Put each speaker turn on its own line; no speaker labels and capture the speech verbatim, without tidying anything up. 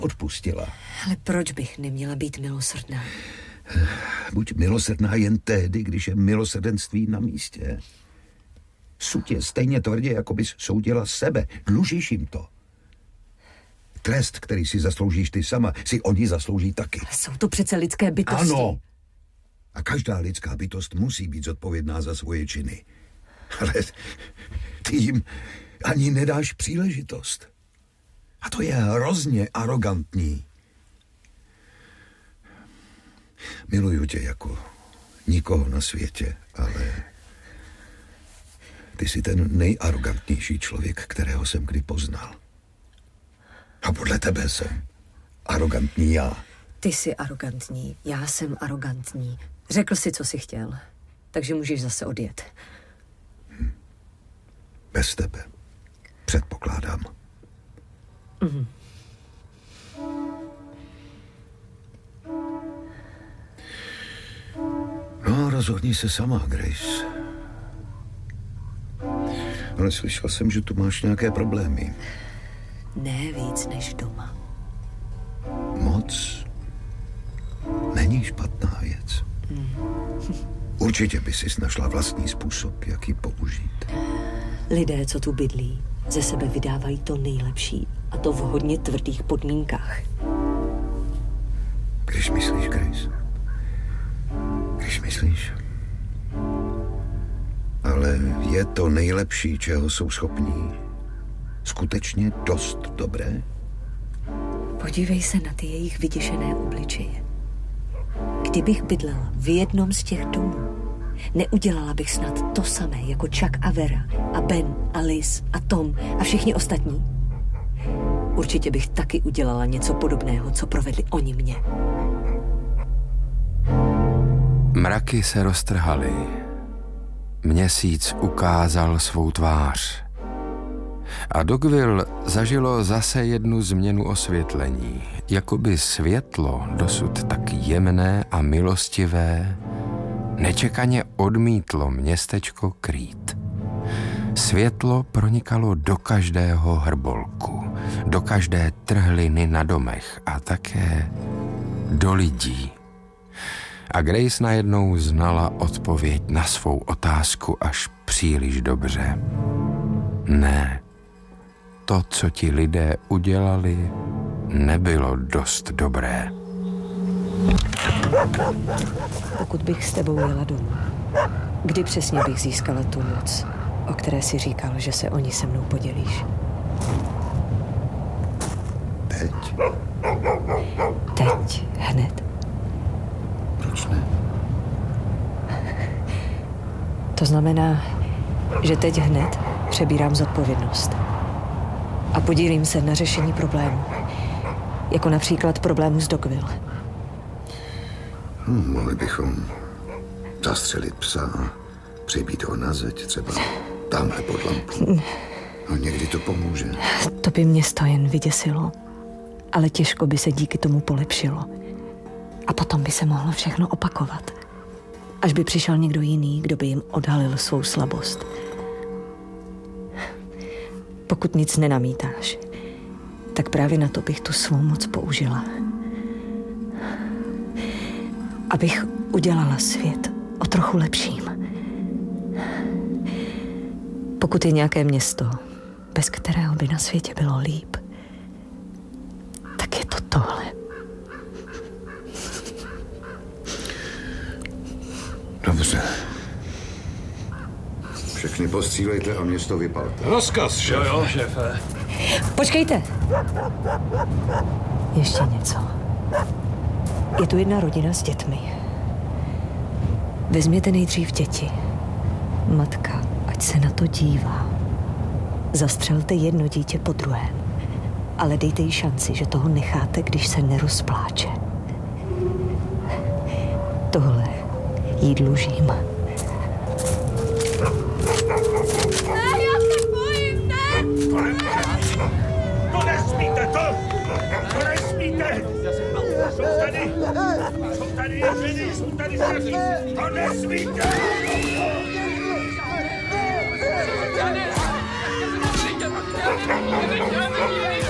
odpustila.
Ale proč bych neměla být milosrdná?
Buď milosrdná jen tehdy, když je milosrdenství na místě. Sud je stejně tvrdě, jako bys soudila sebe. Dlužíš jim to. Trest, který si zasloužíš ty sama, si oni zaslouží taky.
Jsou to přece lidské bytosti.
Ano. A každá lidská bytost musí být zodpovědná za svoje činy. Ale ty jim ani nedáš příležitost. A to je hrozně arrogantní. Miluju tě jako nikoho na světě, ale ty jsi ten nejarrogantnější člověk, kterého jsem kdy poznal. A podle tebe jsem arrogantní já.
Ty jsi arrogantní, já jsem arrogantní. Řekl si, co jsi chtěl, takže můžeš zase odjet.
Hm. Bez tebe. Předpokládám.
Mhm.
No, rozhodni se sama, Grace. Ale slyšel jsem, že tu máš nějaké problémy.
Ne víc než doma.
Moc není špatná věc.
Mm.
Určitě by si našla vlastní způsob, jak ji použít.
Lidé, co tu bydlí, ze sebe vydávají to nejlepší, a to v hodně tvrdých podmínkách.
Když myslíš, Grace? Když myslíš? Ale je to nejlepší, čeho jsou schopní. Skutečně dost dobré?
Podívej se na ty jejich vyděšené obličeje. Kdybych bydlela v jednom z těch domů, neudělala bych snad to samé jako Chuck a Vera a Ben a Liz a Tom a všichni ostatní. Určitě bych taky udělala něco podobného, co provedli oni mě.
Mraky se roztrhaly. Měsíc ukázal svou tvář. A Dogville zažilo zase jednu změnu osvětlení. Jakoby světlo, dosud tak jemné a milostivé, nečekaně odmítlo městečko Crete. Světlo pronikalo do každého hrbolku, do každé trhliny na domech a také do lidí. A Grace najednou znala odpověď na svou otázku až příliš dobře. Ne, to, co ti lidé udělali, nebylo dost dobré.
Pokud bych s tebou jela domů, kdy přesně bych získala tu moc, o které si říkal, že se o ní se mnou podělíš?
Teď?
Teď, hned.
Proč ne?
To znamená, že teď hned přebírám zodpovědnost a podílím se na řešení problému, jako například problému s Dogville.
Hmm, mohli bychom zastřelit psa a přibít ho na zeď, třeba tamhle pod lampu. No, někdy to pomůže.
To by mě to jen vyděsilo, ale těžko by se díky tomu polepšilo. A potom by se mohlo všechno opakovat. Až by přišel někdo jiný, kdo by jim odhalil svou slabost. Pokud nic nenamítáš, tak právě na to bych tu svou moc použila. Abych udělala svět o trochu lepším. Pokud je nějaké město, bez kterého by na světě bylo líp, tak je to tohle.
Dobře. Všechny postřílejte a město vypalte.
Rozkaz, šéfe. Jo, jo, šéfe.
Počkejte. Ještě něco. Je tu jedna rodina s dětmi. Vezměte nejdřív děti. Matka, ať se na to dívá. Zastřelte jedno dítě po druhém. Ale dejte jí šanci, že toho necháte, když se nerozpláče. Tohle jí dlužím.
Ne, já se bojím, ne!
To nesmíte, to! To nesmíte! Jsou tady! Jsou tady ženy, jsou tady děti! To nesmíte!
Janis!